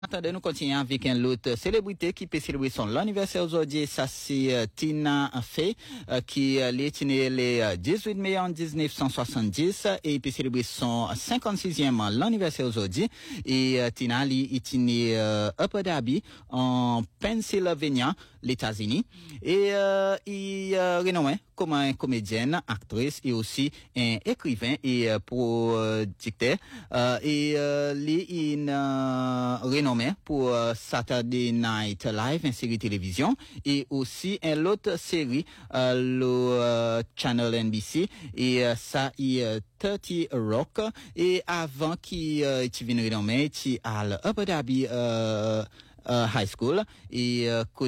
Attendez, nous continuons avec une autre célébrité qui peut célébrer son anniversaire aujourd'hui. Ça, c'est Tina Fey, qui est née le 18 mai en 1970 et il peut célébrer son 56e l'anniversaire aujourd'hui. Et Tina, elle est née à Abu Dhabi, en Pennsylvania, les États-Unis. Et il est renommé comme une comédienne, actrice et aussi un écrivain et producteur. Et il est renommé pour Saturday Night Live, une série télévision, et aussi une autre série, le Channel NBC, et ça est 30 Rock. Et avant qu'il vienne renommé, il à Abu Dhabi High School et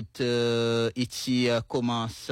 il commence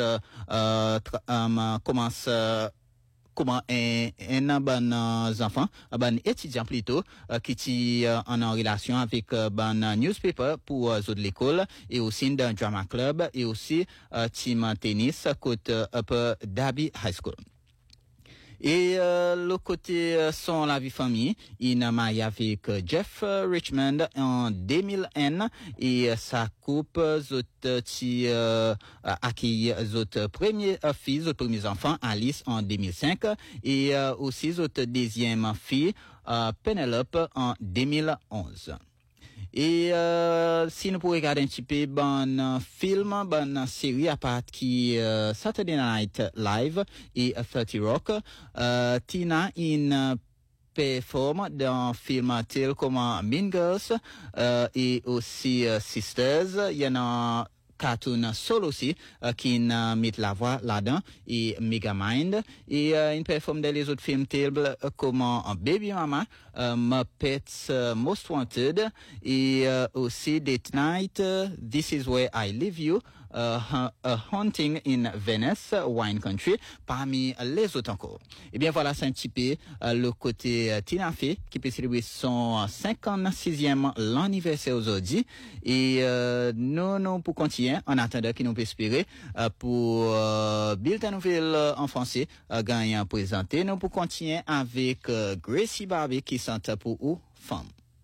comment un bon enfant, bon étudiant plutôt, qui en relation avec bon newspaper pour l'école et aussi dans drama club et aussi team tennis côté Upper Dhabi High School. Et le côté son la vie famille, il a marié avec Jeff Richmond en 2001 et sa couple qui accueilli autres premiers filles, autres premiers enfants, Alice en 2005 et aussi autres deuxième fille, Penelope en 2011. Et si nous pouvons regarder un petit peu bon film, bon série à part qui Saturday Night Live et 30 Rock, Tina in performe dans film tel comme Mean Girls et aussi Sisters. Il y en a cartoon Soul aussi qui met la voix là-dedans et Megamind et il performe dans les autres films tels comme Baby Mama, Muppets Most Wanted et aussi Date Night, This Is Where I Leave You, A Haunting in Venice, Wine Country, parmi les autres encore. Et bien voilà, c'est un petit peu le côté Tina Fey qui peut célébrer son 56e l'anniversaire aujourd'hui et nous pour continuer en attendant qu'il nous peut espérer pour Bulletin Nouvelle en français gagnant présenté, nous pour continuer avec Gracie Barbie qui chante pour ou femme.